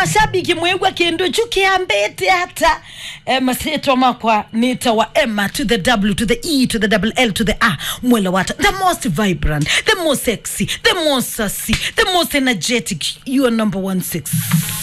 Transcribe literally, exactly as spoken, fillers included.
mashabiki mwegwa kendo chuki ambete hata eh, maseto makwa nita wa Emma to the W to the E to the double L to the A mwela wata, the most vibrant, the most sexy, the most sassy, the most energetic, you are number one six.